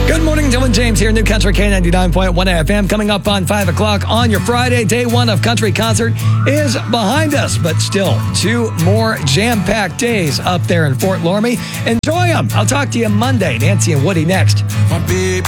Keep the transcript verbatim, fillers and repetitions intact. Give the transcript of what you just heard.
Good morning, Dylan James here, New Country K ninety-nine point one F M. Coming up on five o'clock on your Friday. Day one of Country Concert is behind us, but still two more jam-packed days up there in Fort Loramie. Enjoy them. I'll talk to you Monday. Nancy and Woody next. My baby.